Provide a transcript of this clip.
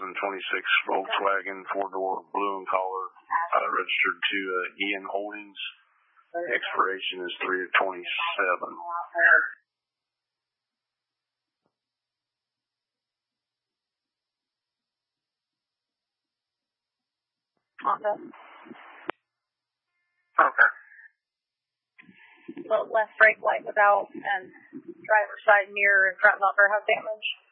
2026 Volkswagen four-door blue and color, registered to Ian Holdings. Expiration is 3/27. Honda. Okay. The left brake light was out and driver's side mirror and front bumper have damage.